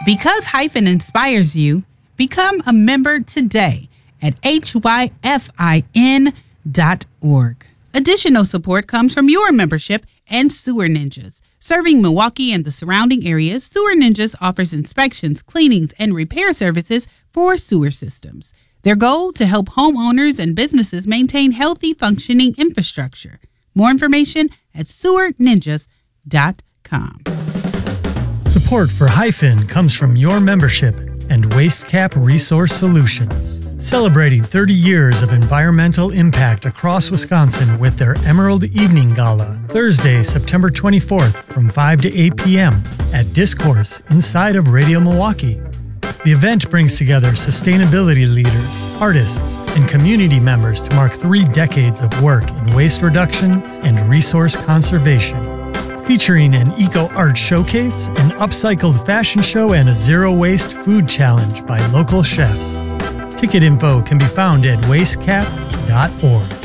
Because Hyphen inspires you, become a member today at hyfin.org. Additional support comes from your membership and Sewer Ninjas. Serving Milwaukee and the surrounding areas, Sewer Ninjas offers inspections, cleanings, and repair services for sewer systems. Their goal to help homeowners and businesses maintain healthy, functioning infrastructure. More information at sewerninjas.com. Support for Hyphen comes from your membership and WasteCap Resource Solutions, celebrating 30 years of environmental impact across Wisconsin with their Emerald Evening Gala, Thursday, September 24th from 5 to 8 p.m. at Discourse inside of Radio Milwaukee. The event brings together sustainability leaders, artists, and community members to mark 3 decades of work in waste reduction and resource conservation. Featuring an eco-art showcase, an upcycled fashion show, and a zero-waste food challenge by local chefs. Ticket info can be found at wastecap.org.